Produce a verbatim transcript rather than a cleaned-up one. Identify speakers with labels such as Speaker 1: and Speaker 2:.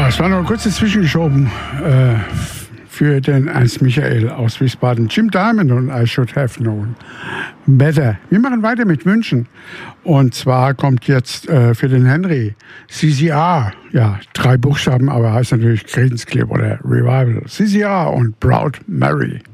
Speaker 1: Ja, es war noch kurz zwischengeschoben äh, für den Ernst Michael aus Wiesbaden. Jim Diamond und I Should Have Known Better. Wir machen weiter mit München. Und zwar kommt jetzt äh, für den Henry C C R. Ja, drei Buchstaben, aber heißt natürlich Creedence Clearwater Revival. C C R und Proud Mary.